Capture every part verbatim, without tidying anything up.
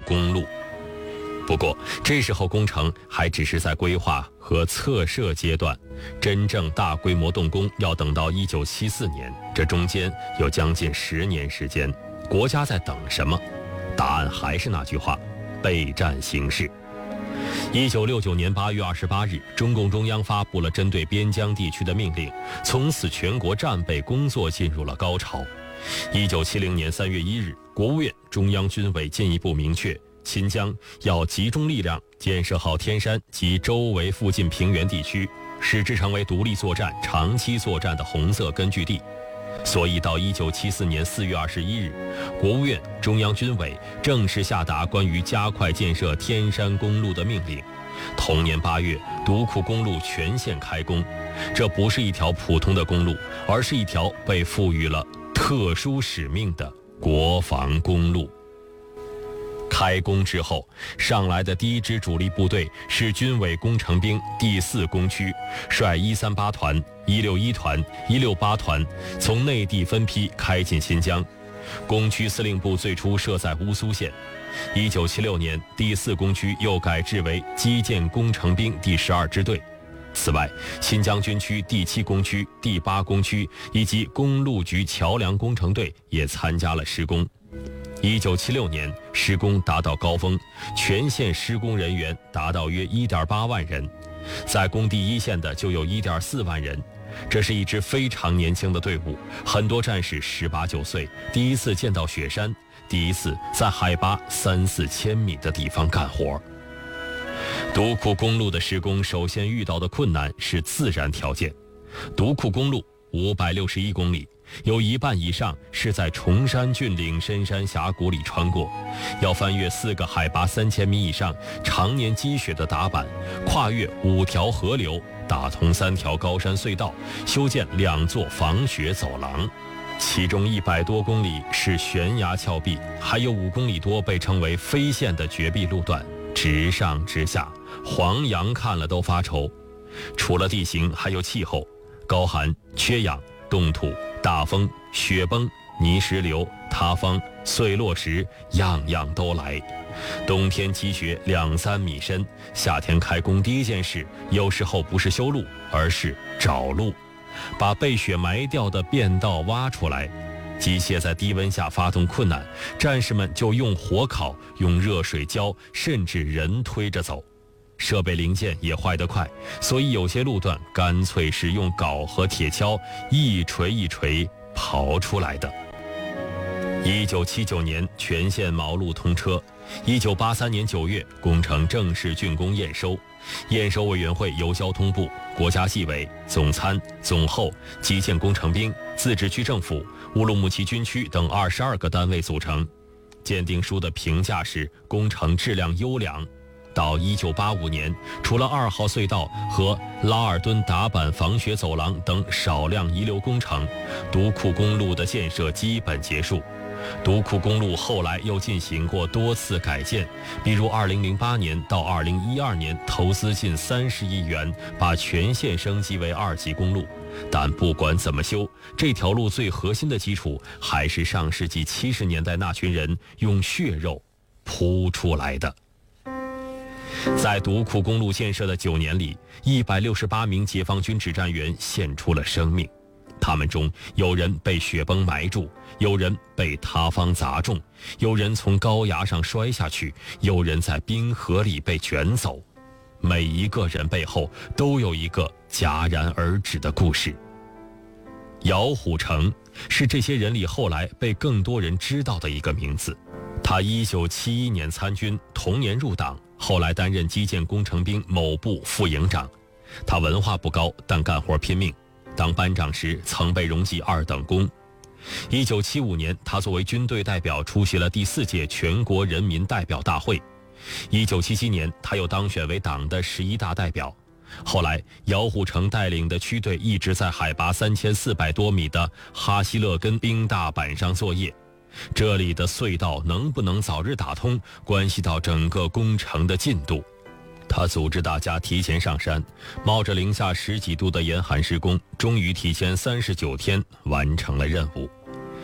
公路。不过这时候工程还只是在规划和测设阶段，真正大规模动工要等到一九七四年，这中间有将近十年时间。国家在等什么？答案还是那句话，备战形势。一九六九年八月二十八日，中共中央发布了针对边疆地区的命令，从此全国战备工作进入了高潮。一九七零年三月一日，国务院、中央军委进一步明确，新疆要集中力量建设好天山及周围附近平原地区，使之成为独立作战、长期作战的红色根据地。所以到一九七四年四月二十一日，国务院、中央军委正式下达关于加快建设天山公路的命令。同年八月，独库公路全线开工。这不是一条普通的公路，而是一条被赋予了特殊使命的国防公路。开工之后，上来的第一支主力部队是军委工程兵第四工区，率一三八团、一六一团、一六八团从内地分批开进新疆。工区司令部最初设在乌苏县。一九七六年，第四工区又改制为基建工程兵第十二支队。此外，新疆军区第七工区、第八工区以及公路局桥梁工程队也参加了施工。一九七六年，施工达到高峰，全县施工人员达到约 一点八万人，在工地一线的就有 一点四万人。这是一支非常年轻的队伍，很多战士十八九岁，第一次见到雪山，第一次在海拔三四千米的地方干活。独库公路的施工首先遇到的困难是自然条件。独库公路五百六十一公里，有一半以上是在崇山峻岭、深山峡谷里穿过，要翻越四个海拔三千米以上、常年积雪的踏板，跨越五条河流，打通三条高山隧道，修建两座防雪走廊。其中一百多公里是悬崖峭壁，还有五公里多被称为飞线的绝壁路段，直上直下，黄杨看了都发愁。除了地形，还有气候，高寒、缺氧、冻土、大风、雪崩、泥石流、塌方、碎落石，样样都来。冬天积雪两三米深，夏天开工第一件事，有时候不是修路，而是找路，把被雪埋掉的便道挖出来。机械在低温下发动困难，战士们就用火烤，用热水浇，甚至人推着走。设备零件也坏得快，所以有些路段干脆是用镐和铁锹一锤一锤刨出来的。一九七九年，全线毛路通车。一九八三年九月，工程正式竣工验收。验收委员会由交通部、国家纪委、总参、总后、基建工程兵、自治区政府、乌鲁木齐军区等二十二个单位组成。鉴定书的评价是工程质量优良。到一九八五年，除了二号隧道和拉尔敦达坂防雪走廊等少量遗留工程，独库公路的建设基本结束。独库公路后来又进行过多次改建，比如二零零八年到二零一二年投资近三十亿元，把全线升级为二级公路。但不管怎么修，这条路最核心的基础还是上世纪七十年代那群人用血肉铺出来的。在独库公路建设的九年里，一百六十八名解放军指战员献出了生命。他们中有人被雪崩埋住，有人被塌方砸中，有人从高崖上摔下去，有人在冰河里被卷走。每一个人背后都有一个戛然而止的故事。姚虎城是这些人里后来被更多人知道的一个名字。他一九七一年参军，同年入党，后来担任基建工程兵某部副营长。他文化不高，但干活拼命。当班长时曾被荣记二等功。一九七五年，他作为军队代表出席了第四届全国人民代表大会。一九七七年，他又当选为党的十一大代表。后来，姚虎城带领的区队一直在海拔三千四百多米的哈希勒根冰大板上作业。这里的隧道能不能早日打通，关系到整个工程的进度。他组织大家提前上山，冒着零下十几度的严寒施工，终于提前三十九天完成了任务。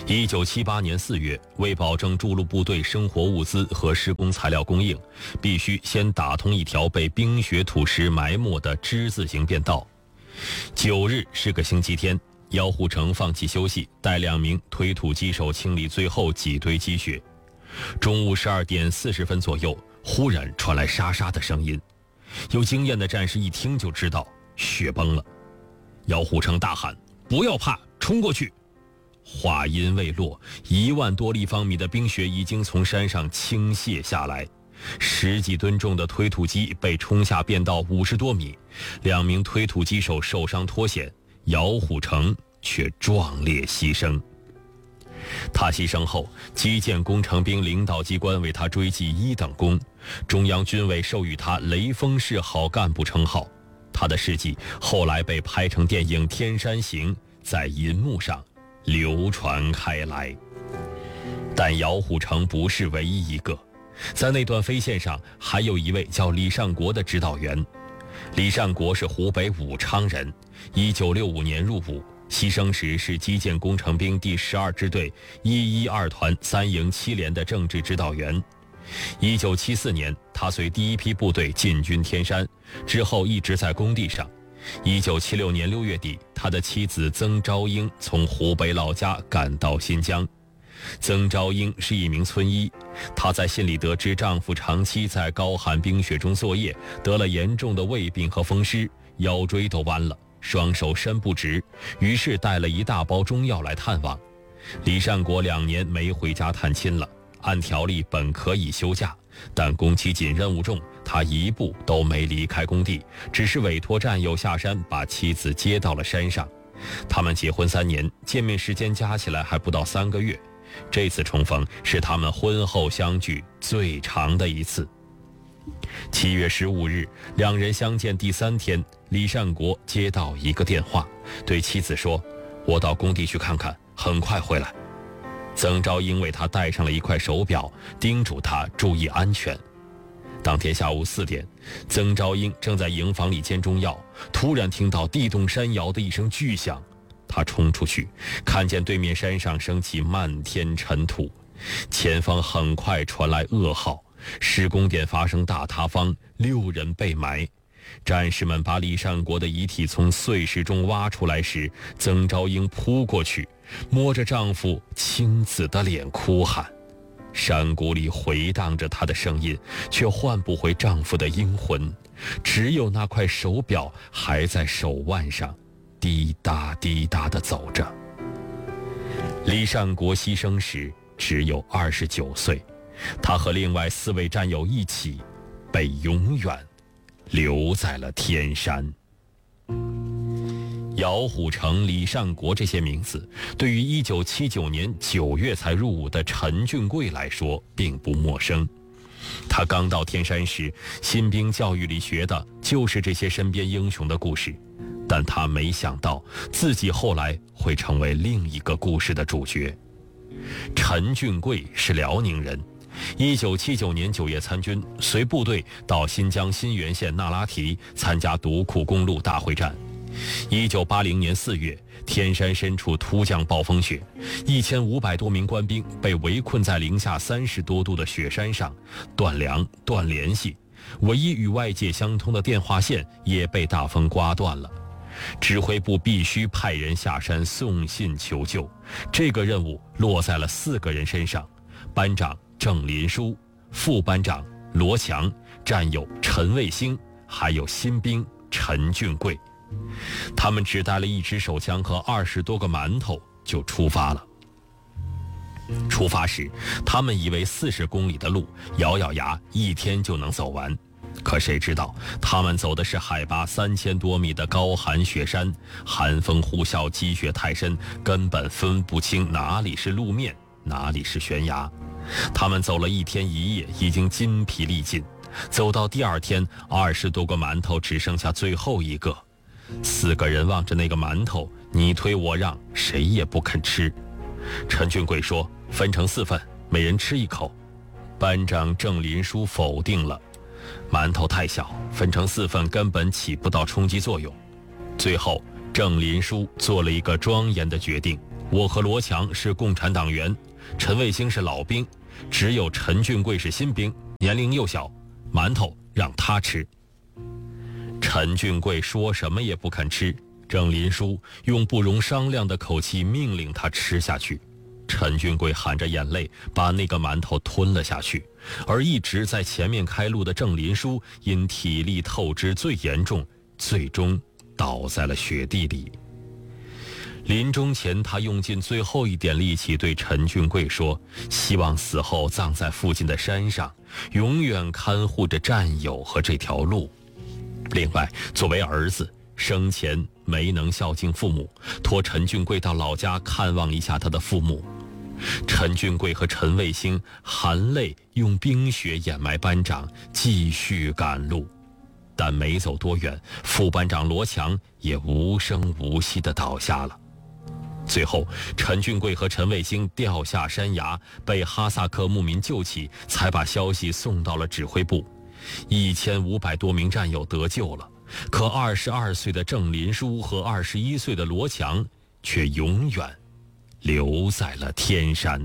一九七八年四月，为保证筑路部队生活物资和施工材料供应，必须先打通一条被冰雪土石埋没的之字形便道。九日是个星期天，姚虎城放弃休息，带两名推土机手清理最后几堆积雪。中午十二点四十分左右，忽然传来沙沙的声音，有经验的战士一听就知道雪崩了。姚虎城大喊：“不要怕，冲过去！”话音未落，一万多立方米的冰雪已经从山上倾泻下来，十几吨重的推土机被冲下便道五十多米，两名推土机手受伤脱险，姚虎城却壮烈牺牲。他牺牲后，基建工程兵领导机关为他追记一等功，中央军委授予他雷锋式好干部称号。他的事迹后来被拍成电影《天山行》，在银幕上流传开来。但姚虎城不是唯一一个，在那段飞线上还有一位叫李善国的指导员。李善国是湖北武昌人，一九六五年入伍，牺牲时是基建工程兵第十二支队一一二团三营七连的政治指导员。一九七四年，他随第一批部队进军天山，之后一直在工地上。一九七六年六月底，他的妻子曾昭英从湖北老家赶到新疆。曾昭英是一名村医，她在信里得知丈夫长期在高寒冰雪中作业，得了严重的胃病和风湿，腰椎都弯了，双手伸不直，于是带了一大包中药来探望。李善国两年没回家探亲了，按条例本可以休假，但工期紧任务重，他一步都没离开工地，只是委托战友下山把妻子接到了山上。他们结婚三年，见面时间加起来还不到三个月，这次重逢是他们婚后相聚最长的一次。七月十五日，两人相见第三天，李善国接到一个电话，对妻子说：“我到工地去看看，很快回来。”曾昭英为他戴上了一块手表，叮嘱他注意安全。当天下午四点，曾昭英正在营房里煎中药，突然听到地动山摇的一声巨响。他冲出去，看见对面山上升起漫天尘土，前方很快传来噩耗：施工点发生大塌方，六人被埋。战士们把李善国的遗体从碎石中挖出来时，曾昭英扑过去，摸着丈夫青紫的脸哭喊。山谷里回荡着她的声音，却唤不回丈夫的英魂，只有那块手表还在手腕上滴答滴答地走着。李善国牺牲时只有二十九岁，他和另外四位战友一起被永远留在了天山。姚虎城、李善国这些名字，对于一九七九年九月才入伍的陈俊贵来说并不陌生。他刚到天山时，新兵教育里学的就是这些身边英雄的故事，但他没想到自己后来会成为另一个故事的主角。陈俊贵是辽宁人，一九七九年九月参军，随部队到新疆新源县那拉提参加独库公路大会战。一九八零年四月，天山深处突降暴风雪，一千五百多名官兵被围困在零下三十多度的雪山上，断粮、断联系，唯一与外界相通的电话线也被大风刮断了。指挥部必须派人下山送信求救，这个任务落在了四个人身上：班长郑林书、副班长罗强、战友陈卫星，还有新兵陈俊贵。他们只带了一支手枪和二十多个馒头就出发了。出发时，他们以为四十公里的路，咬咬牙一天就能走完。可谁知道，他们走的是海拔三千多米的高寒雪山，寒风呼啸，积雪太深，根本分不清哪里是路面，哪里是悬崖。他们走了一天一夜，已经筋疲力尽。走到第二天，二十多个馒头只剩下最后一个。四个人望着那个馒头，你推我让，谁也不肯吃。陈俊贵说：“分成四份，每人吃一口。”班长郑林书否定了，馒头太小，分成四份根本起不到冲击作用。最后，郑林书做了一个庄严的决定： 我和罗强是共产党员，陈卫星是老兵，只有陈俊贵是新兵，年龄又小，馒头让他吃。陈俊贵说什么也不肯吃，郑林书用不容商量的口气命令他吃下去。陈俊贵含着眼泪把那个馒头吞了下去，而一直在前面开路的郑林书因体力透支最严重，最终倒在了雪地里。临终前，他用尽最后一点力气对陈俊贵说，希望死后葬在附近的山上，永远看护着战友和这条路。另外，作为儿子，生前没能孝敬父母，托陈俊贵到老家看望一下他的父母。陈俊贵和陈卫星含泪用冰雪掩埋班长，继续赶路。但没走多远，副班长罗强也无声无息地倒下了。最后，陈俊贵和陈卫星掉下山崖，被哈萨克牧民救起，才把消息送到了指挥部。一千五百多名战友得救了，可二十二岁的郑林书和二十一岁的罗强却永远留在了天山。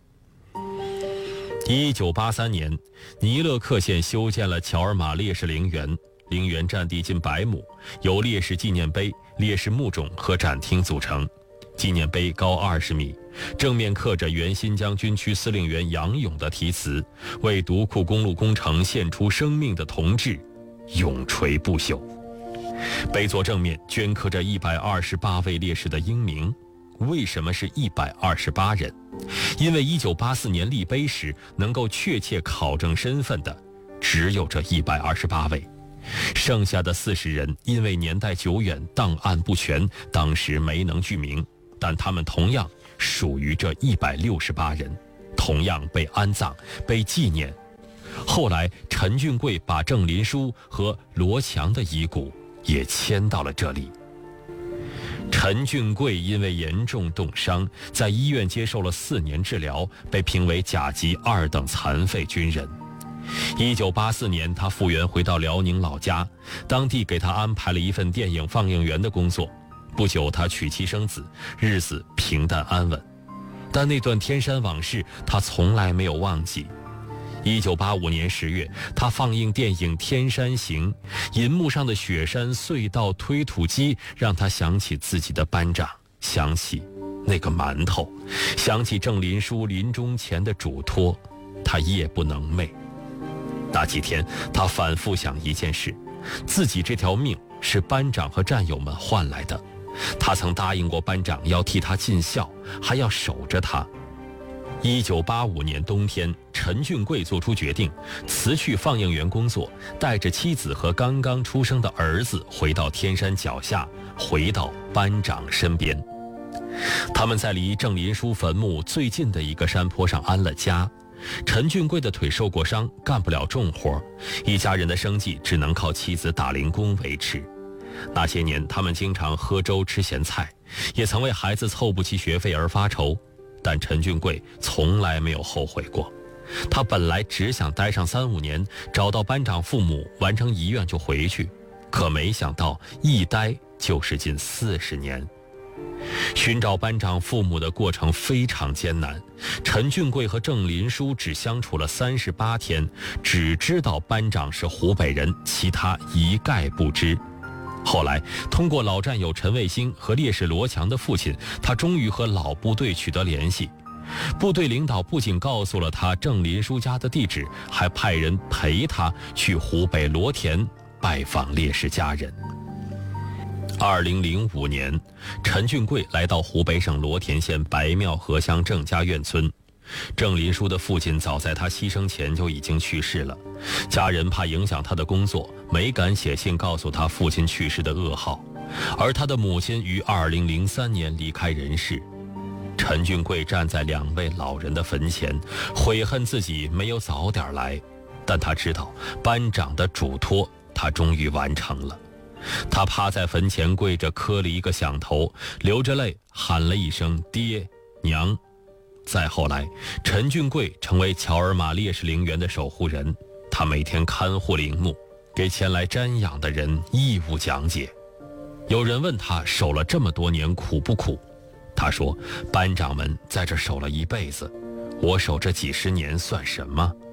一九八三年，尼勒克县修建了乔尔玛烈士陵园，陵园占地近百亩，由烈士纪念碑、烈士墓冢和展厅组成。纪念碑高二十米，正面刻着原新疆军区司令员杨勇的题词：“为独库公路工程献出生命的同志，永垂不朽。”碑座正面镌刻着一百二十八位烈士的英名。为什么是一百二十八人？因为一九八四年立碑时能够确切考证身份的只有这一百二十八位，剩下的四十人因为年代久远，档案不全，当时没能具名，但他们同样属于这一百六十八人，同样被安葬、被纪念。后来陈俊贵把郑林书和罗强的遗骨也迁到了这里。陈俊贵因为严重冻伤，在医院接受了四年治疗，被评为甲级二等残废军人。一九八四年，他复员回到辽宁老家，当地给他安排了一份电影放映员的工作。不久，他娶妻生子，日子平淡安稳。但那段天山往事，他从来没有忘记。一九八五年十月，他放映电影《天山行》，银幕上的雪山、隧道、推土机，让他想起自己的班长，想起那个馒头，想起郑林书临终前的嘱托，他夜不能寐。那几天，他反复想一件事：自己这条命是班长和战友们换来的，他曾答应过班长要替他尽孝，还要守着他。一九八五年冬天，陈俊贵做出决定，辞去放映员工作，带着妻子和刚刚出生的儿子回到天山脚下，回到班长身边。他们在离郑林书坟墓最近的一个山坡上安了家。陈俊贵的腿受过伤，干不了重活，一家人的生计只能靠妻子打零工维持。那些年，他们经常喝粥吃咸菜，也曾为孩子凑不齐学费而发愁。但陈俊贵从来没有后悔过，他本来只想待上三五年，找到班长父母，完成遗愿就回去，可没想到一待就是近四十年。寻找班长父母的过程非常艰难，陈俊贵和郑林书只相处了三十八天，只知道班长是湖北人，其他一概不知。后来通过老战友陈卫星和烈士罗强的父亲，他终于和老部队取得联系。部队领导不仅告诉了他郑林书家的地址，还派人陪他去湖北罗田拜访烈士家人。二零零五年，陈俊贵来到湖北省罗田县白庙河乡郑家院村。郑林书的父亲早在他牺牲前就已经去世了，家人怕影响他的工作，没敢写信告诉他父亲去世的噩耗。而他的母亲于二零零三年离开人世。陈俊贵站在两位老人的坟前，悔恨自己没有早点来，但他知道班长的嘱托他终于完成了。他趴在坟前跪着磕了一个响头，流着泪喊了一声爹娘。再后来，陈俊贵成为乔尔玛烈士陵园的守护人，他每天看护陵墓，给前来瞻仰的人义务讲解。有人问他守了这么多年苦不苦， 他说：“班长们在这守了一辈子，我守这几十年算什么？”